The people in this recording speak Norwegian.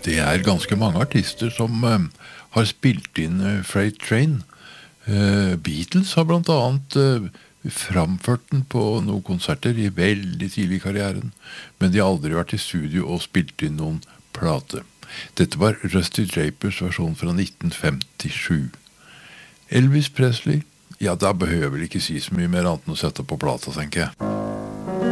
Det ganske mange artister som har spilt inn Freight Train. Beatles har blant annet framført den på noen konserter i veldig tidlig i karrieren, men de har aldri vært i studio og spilt inn noen plate. Dette var Rusty Drapers versjon fra 1957. Elvis Presley, ja, da behøver vel ikke si så mye mer annet enn å sette på plata, tenker jeg.